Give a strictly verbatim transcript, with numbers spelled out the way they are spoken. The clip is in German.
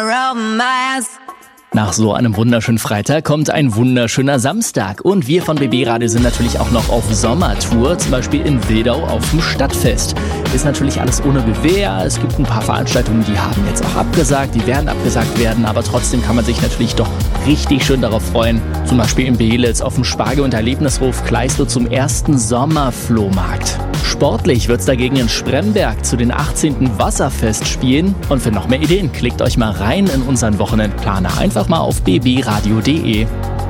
Nach so einem wunderschönen Freitag kommt ein wunderschöner Samstag. Und wir von B B Radio sind natürlich auch noch auf Sommertour, zum Beispiel in Wildau auf dem Stadtfest. Ist natürlich alles ohne Gewehr. Es gibt ein paar Veranstaltungen, die haben jetzt auch abgesagt, die werden abgesagt werden. Aber trotzdem kann man sich natürlich doch richtig schön darauf freuen. Zum Beispiel in Beelitz auf dem Spargel- und Erlebnishof Kleislow zum ersten Sommerflohmarkt. Sportlich wird's dagegen in Spremberg zu den achtzehnten Wasserfestspielen. Und für noch mehr Ideen, klickt euch mal rein in unseren Wochenendplaner. Einfach mal auf b b radio punkt d e.